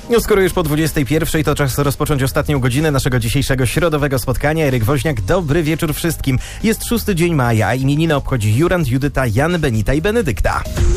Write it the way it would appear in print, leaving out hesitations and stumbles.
No, skoro już po 21, to czas rozpocząć ostatnią godzinę naszego dzisiejszego środowego spotkania. Eryk Woźniak, dobry wieczór wszystkim. Jest 6 dzień maja, a imieniny obchodzi Jurand, Judyta, Jan, Benita i Benedykta.